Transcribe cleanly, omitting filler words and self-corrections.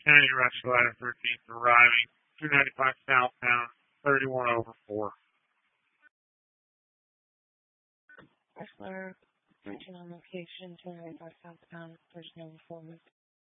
County Rush Ladder 13th arriving, 295 southbound, 31 over 4. Rush Ladder 13 on location, 295 southbound, 31 over 4.